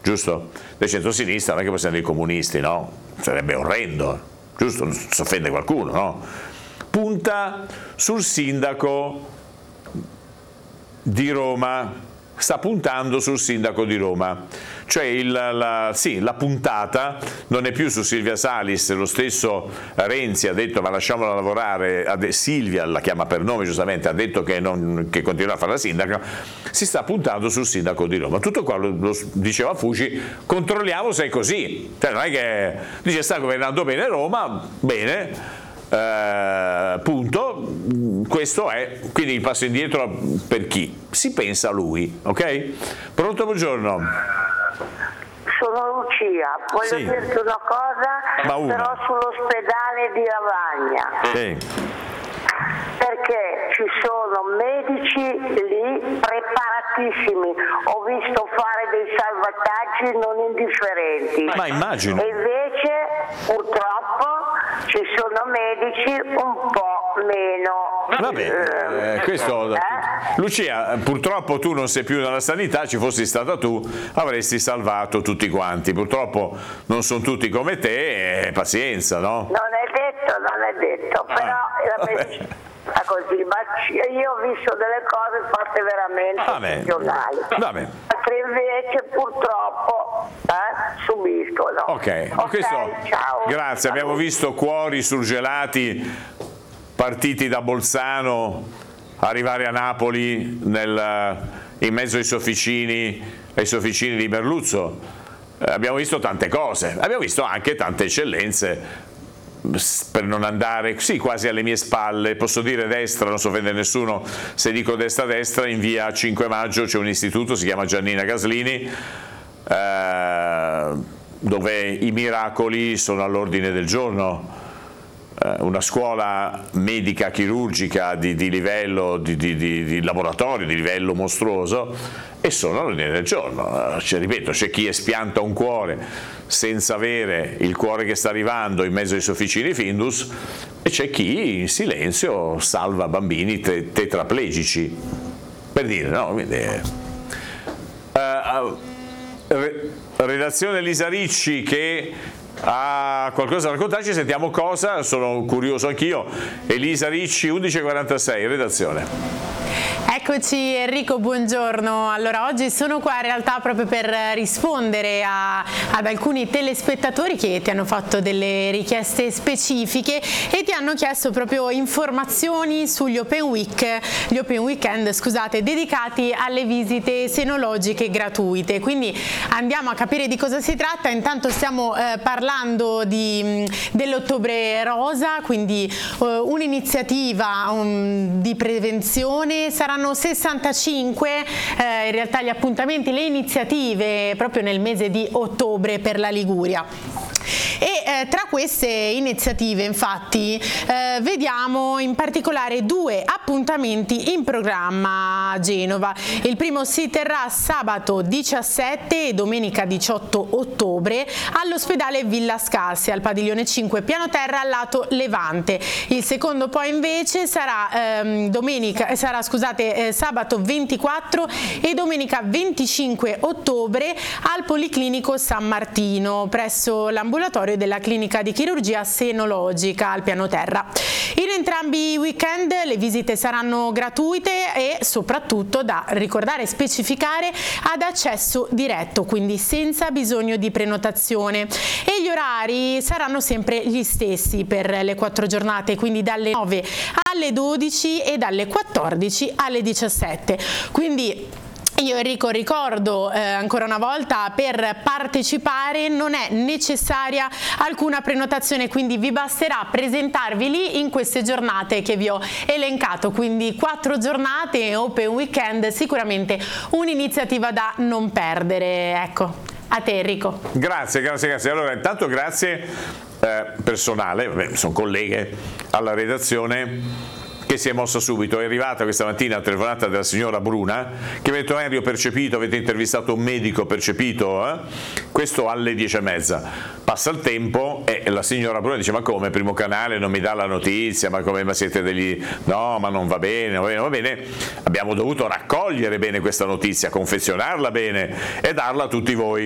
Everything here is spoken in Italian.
giusto? Del centro-sinistra non è che possiamo dire comunisti, no? Sarebbe orrendo, giusto? Non si offende qualcuno, no? Punta sul sindaco di Roma, sta puntando sul sindaco di Roma, cioè la puntata non è più su Silvia Salis. Lo stesso Renzi ha detto ma lasciamola lavorare, Silvia la chiama per nome giustamente, ha detto che continuerà a fare la sindaca, si sta puntando sul sindaco di Roma. Tutto qua lo diceva Fucci, controlliamo se è così, cioè non è che dice sta governando bene Roma, bene, punto. Questo è quindi il passo indietro per chi si pensa a lui, ok? Pronto, buongiorno. Sono Lucia, voglio dirti una cosa, però sull'ospedale di Lavagna. Sì. Perché ci sono medici lì preparatissimi, ho visto fare dei salvataggi non indifferenti. Ma immagino. E invece purtroppo ci sono medici un po' meno. Vabbè, questo Lucia, purtroppo tu non sei più nella sanità, ci fossi stata tu avresti salvato tutti quanti, purtroppo non sono tutti come te, pazienza, no? Non è detto, però la medicina così, ma io ho visto delle cose fatte veramente eccezionali. Altri invece purtroppo subiscono. Ok, questo, ciao. Grazie, abbiamo visto cuori surgelati partiti da Bolzano arrivare a Napoli in mezzo ai sofficini di Merluzzo. Abbiamo visto tante cose, abbiamo visto anche tante eccellenze. Per non andare quasi alle mie spalle, posso dire destra, non so offendere nessuno se dico destra, in via 5 maggio c'è un istituto, si chiama Giannina Gaslini, dove i miracoli sono all'ordine del giorno, una scuola medica chirurgica di livello, di laboratorio di livello mostruoso, e sono all'ordine del giorno. Ripeto, c'è chi espianta un cuore senza avere il cuore che sta arrivando in mezzo ai sofficini Findus, e c'è chi in silenzio salva bambini tetraplegici, per dire, no? Quindi, redazione Elisa Ricci che ha qualcosa da raccontarci, sentiamo cosa, sono curioso anch'io. Elisa Ricci, 11:46, redazione. Eccoci Enrico, buongiorno. Allora, oggi sono qua in realtà proprio per rispondere ad alcuni telespettatori che ti hanno fatto delle richieste specifiche e ti hanno chiesto proprio informazioni sugli Open Weekend, decati alle visite senologiche gratuite. Quindi andiamo a capire di cosa si tratta. Intanto stiamo parlando dell'Ottobre Rosa, quindi un'iniziativa di prevenzione. Saranno 65 in realtà gli appuntamenti, le iniziative proprio nel mese di ottobre per la Liguria. E tra queste iniziative infatti vediamo in particolare 2 appuntamenti in programma a Genova. Il primo si terrà sabato 17 e domenica 18 ottobre all'ospedale Villa Scassi al padiglione 5 piano terra al lato Levante. Il secondo poi invece sarà sabato 24 e domenica 25 ottobre al Policlinico San Martino presso l'ambulatorio della clinica di chirurgia senologica al piano terra. In entrambi i weekend le visite saranno gratuite e soprattutto da ricordare e specificare ad accesso diretto, quindi senza bisogno di prenotazione, e gli orari saranno sempre gli stessi per le 4 giornate, quindi dalle 9 alle 12 e dalle 14 alle 17. Quindi io Enrico ricordo ancora una volta, per partecipare non è necessaria alcuna prenotazione, quindi vi basterà presentarvi lì in queste giornate che vi ho elencato, quindi 4 giornate Open Weekend, sicuramente un'iniziativa da non perdere. Ecco, a te Enrico. Grazie. Allora intanto grazie personale, sono colleghe alla redazione che si è mossa subito. È arrivata questa mattina la telefonata della signora Bruna che mi ha detto: Henry, ho percepito, avete intervistato un medico, percepito? Questo alle 10:30. Passa il tempo e la signora Bruna dice: ma come, Primo Canale non mi dà la notizia, ma come, ma siete degli... No, ma non va bene, non va bene. Abbiamo dovuto raccogliere bene questa notizia, confezionarla bene e darla a tutti voi.